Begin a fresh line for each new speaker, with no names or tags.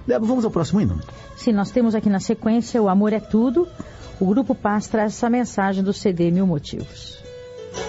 Débora, vamos ao próximo hino?
Sim, nós temos aqui na sequência O Amor é Tudo. O Grupo Paz traz essa mensagem do CD Mil Motivos.